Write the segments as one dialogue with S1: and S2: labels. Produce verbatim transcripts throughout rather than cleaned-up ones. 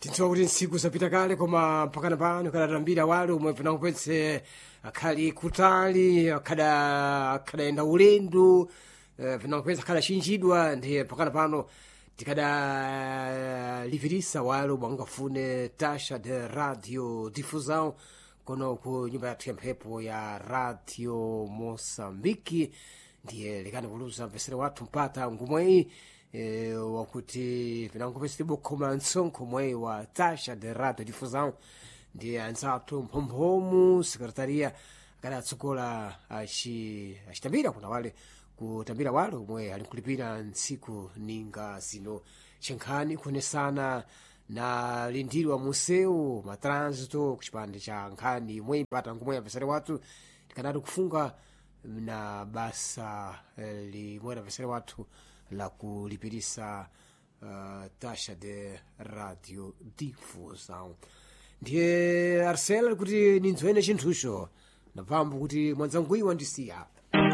S1: Tinsowa kuti ntsiku zapita kale koma mpakana pano kadatambira wale umwe vinakupetse akhali kutali akhada akhadaenda ulendo eh, vinakupetse akhala chinjidwa ndiye mpakana pano tikadalivirisa wale umwe angafune tasha de radio difusão kono ku nyumba yathu ya mphepo ya radio Moçambique ndiye likani kuluza mpesere wathu mpata ngumweyi e, wakuti vinangopesiti bukhoma nsonkho mweyi wa tasha de radio difusão ndiye anzathu mphomphomu sekretaria akadatsogola acitambira kuna wale kutambira wale umwe ali nkulipira ntsiku ninga zino chenkhani kuonesana na lindiro wa museu matrânsito kuchipande cha nkhani imwe ipata ngumwe apesere wathu tikanati kufunga na basa eh, limwe apesere wathu la kulipirisa uh, tasha de radio difusão ndiye Arcela kuti ninzwene chinthucho napambo kuti mwanzanguyi wandisiya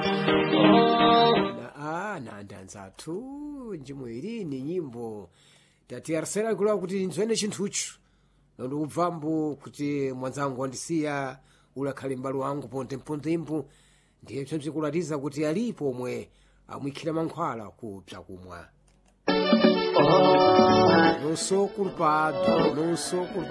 S1: na ah nanda nzathu njimweri ni nyimbo tati Arcela kula kuti ninzwene chinthucho ndo ubvambo kuti mwanzangu wandisiya ulakhale mbalo wangu ponte mpontempo ndiye psempse kulatiza kuti alipo omwe amwikhira mankhwala kupsa kumwa. Non sou culpado, não sou culpado.